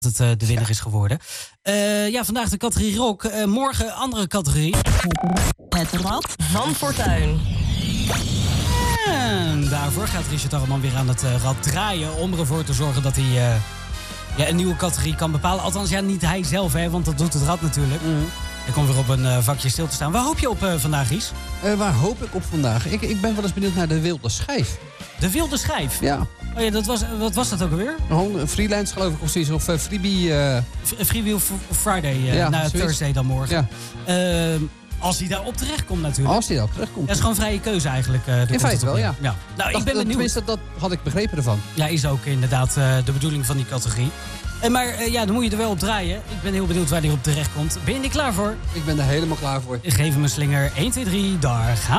het de winnaar is geworden. Vandaag de categorie rock. Morgen andere categorie. Het Rad van Fortuin. En daarvoor gaat Richard Arman weer aan het rad draaien... om ervoor te zorgen dat hij een nieuwe categorie kan bepalen. Althans, niet hij zelf, hè, want dat doet het rad natuurlijk. Hij komt weer op een vakje stil te staan. Waar hoop je op vandaag, Ries? Waar hoop ik op vandaag? Ik ben wel eens benieuwd naar de wilde schijf. De wilde schijf? Ja. Oh ja, wat was dat ook alweer? Gewoon freelance geloof ik precies. Of freebie. Freebie Friday, Thursday dan morgen. Ja. Als hij daarop terechtkomt natuurlijk. Als hij daarop terechtkomt. Dat is gewoon vrije keuze eigenlijk. In feite wel, ja. Nou, ik ben benieuwd. Tenminste, dat had ik begrepen ervan. Ja, is ook inderdaad de bedoeling van die categorie. Maar dan moet je er wel op draaien. Ik ben heel benieuwd waar hij op terecht komt. Ben je er klaar voor? Ik ben er helemaal klaar voor. Geef hem een slinger. 1, 2, 3, daar gaan